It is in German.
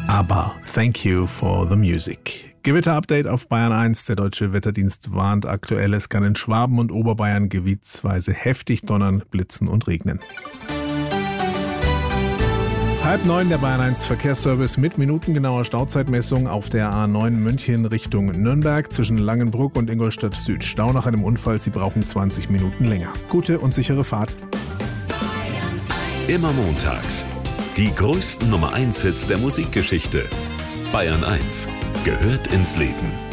Aber thank you for the music. Gewitter-Update auf Bayern 1. Der Deutsche Wetterdienst warnt aktuell, es kann in Schwaben und Oberbayern gebietsweise heftig donnern, blitzen und regnen. 8:30 der Bayern 1 Verkehrsservice mit minutengenauer Stauzeitmessung auf der A9 München Richtung Nürnberg zwischen Langenbruck und Ingolstadt Süd. Stau nach einem Unfall, Sie brauchen 20 Minuten länger. Gute und sichere Fahrt. Immer montags. Die größten Nummer 1 Hits der Musikgeschichte. Bayern 1 gehört ins Leben.